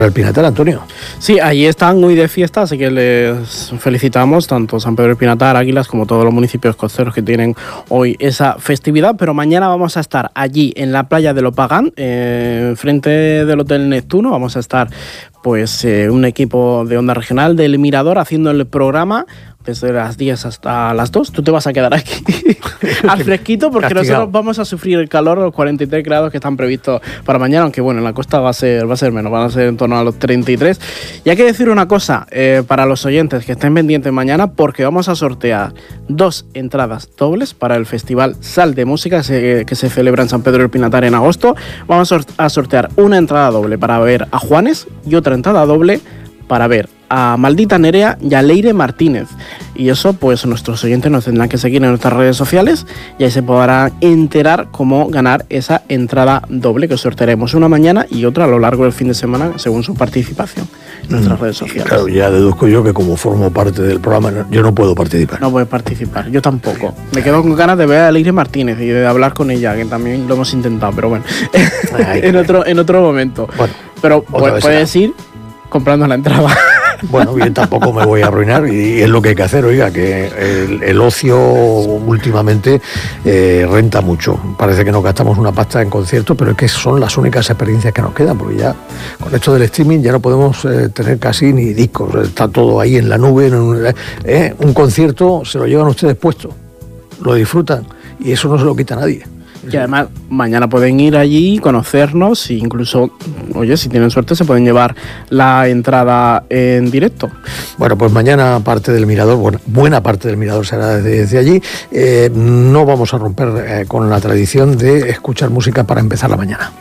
el Pinatar, Antonio. Sí, allí están muy de fiesta, así que les felicitamos tanto San Pedro del Pinatar, Águilas, como todos los municipios costeros que tienen hoy esa festividad. Pero mañana vamos a estar allí en la playa de Lopagán, frente del Hotel Neptuno. Vamos a estar pues un equipo de Onda Regional del Mirador haciendo el programa desde las 10 hasta las 2. Tú te vas a quedar aquí al fresquito porque nosotros vamos a sufrir el calor, los 43 grados que están previstos para mañana, aunque bueno, en la costa va a ser menos, van a ser en torno a los 33. Y hay que decir una cosa para los oyentes que estén pendientes mañana, porque vamos a sortear 2 entradas dobles para el Festival Sal de Música que se celebra en San Pedro del Pinatar en agosto. Vamos a sortear una entrada doble para ver a Juanes y otra entrada doble para ver a Maldita Nerea y a Leire Martínez. Y eso, pues nuestros oyentes nos tendrán que seguir en nuestras redes sociales y ahí se podrán enterar cómo ganar esa entrada doble, que sortearemos una mañana y otra a lo largo del fin de semana, según su participación en nuestras redes sociales. Claro, ya deduzco yo que como formo parte del programa, yo no puedo participar. No puedes participar, yo tampoco. Me quedo con ganas de ver a Leire Martínez y de hablar con ella, que también lo hemos intentado, pero bueno, en otro momento. Bueno, pero puedes ir comprando la entrada. Bueno, bien, tampoco me voy a arruinar y es lo que hay que hacer, oiga, que el ocio últimamente renta mucho. Parece que nos gastamos una pasta en conciertos, pero es que son las únicas experiencias que nos quedan, porque ya con esto del streaming ya no podemos tener casi ni discos, está todo ahí en la nube. Un concierto se lo llevan ustedes puesto, lo disfrutan y eso no se lo quita a nadie. Y además mañana pueden ir allí, conocernos e incluso, oye, si tienen suerte se pueden llevar la entrada en directo. Bueno, pues mañana parte del Mirador, buena parte del Mirador será desde allí. No vamos a romper con la tradición de escuchar música para empezar la mañana.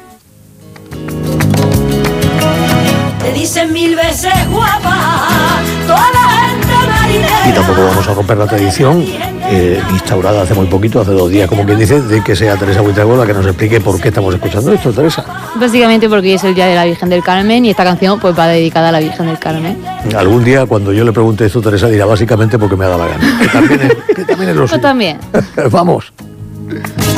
Te dicen 1000 veces guapa, toda la gente marinera. Y tampoco vamos a romper la tradición instaurada hace muy poquito, hace 2 días, como quien dice, de que sea Teresa Buitrago la que nos explique por qué estamos escuchando esto, Teresa. Básicamente porque hoy es el Día de la Virgen del Carmen y esta canción pues va dedicada a la Virgen del Carmen. Algún día cuando yo le pregunte esto, Teresa dirá básicamente porque me ha dado la gana. Que también es lo suyo. Yo también. Vamos.